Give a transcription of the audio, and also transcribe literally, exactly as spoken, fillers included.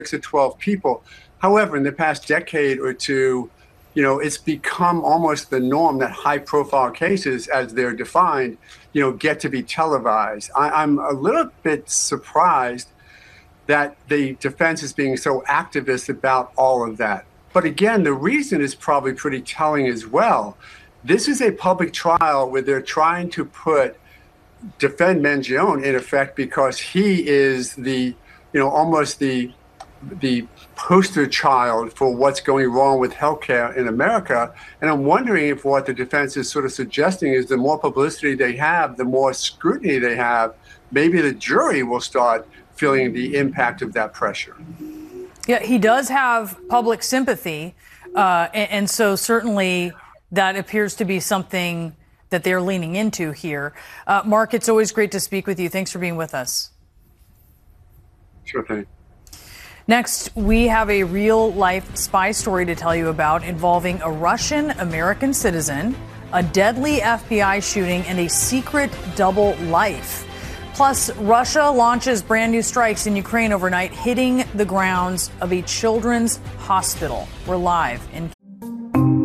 to twelve people. However, in the past decade or two, you know, it's become almost the norm that high-profile cases, as they're defined, you know, get to be televised. I, I'm a little bit surprised that the defense is being so activist about all of that. But again, the reason is probably pretty telling as well. This is a public trial where they're trying to put defend Mangione in effect because he is the, you know, almost the the poster child for what's going wrong with healthcare in America. And I'm wondering if what the defense is sort of suggesting is the more publicity they have, the more scrutiny they have, maybe the jury will start feeling the impact of that pressure. Yeah, he does have public sympathy. Uh, and, and so certainly that appears to be something that they're leaning into here. Uh, Mark, it's always great to speak with you. Thanks for being with us. Sure thing. Next, we have a real-life spy story to tell you about involving a Russian-American citizen, a deadly F B I shooting, and a secret double life. Plus, Russia launches brand new strikes in Ukraine overnight, hitting the grounds of a children's hospital. We're live in